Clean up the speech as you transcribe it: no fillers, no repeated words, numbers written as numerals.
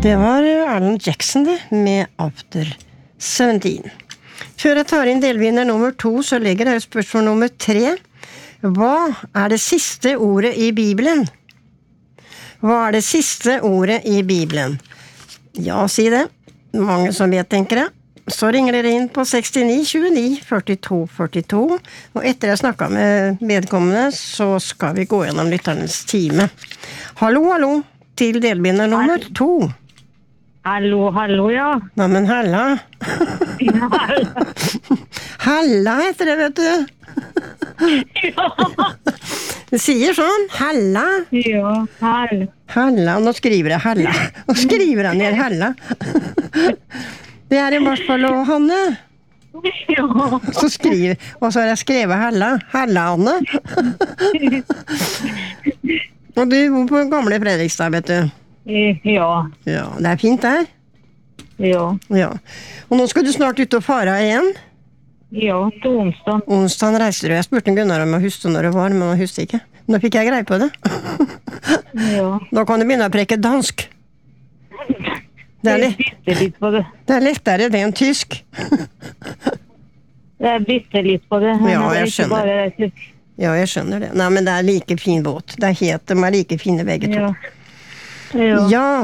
Det var Alan Jackson det, med After 17. Før jeg tar inn delvinner nummer 2, så legger jeg spørsmål nummer 3. Hva det siste ordet i Bibelen? Hva det siste ordet i Bibelen? Ja, si det. Mange som vet, tenker jeg. Så ringer dere inn på 69 29 42 42, og etter jeg snakket med vedkommende, så skal vi gå gjennom lytternes time. Hallo, hallo, til delvinner nummer 2. Hallo, hallo, ja. Nei, men halla. Halla heter det, vet du. Ja. Det sier sånn, halla. Ja, hall. Halla, nå skriver jeg halla. Nå skriver jeg ned halla. Det I hvert fall å Hanne. Ja. Så skriver, og så har jeg skrevet halla. Halla, Anne. Og du bor på gamle Fredrikstad, vet du. Ja. Ja, det fint der. Ja. Ja. Og nå skal du snart ut og fara igjen. Ja, til onsdag. Onsdagen reiser du. Jeg spurte Gunnar om jeg husker når det var, men han husker ikke. Nå fikk jeg greie på det. Ja. Da kan du begynne å preke dansk. Jeg bytter litt på det. Det lettere det enn tysk. Jeg bytter litt på det. Ja, jeg skjønner. Ja, jeg skjønner det. Nei, men det like fin båt. Det de like fine begge to. Ja. Ja. Ja.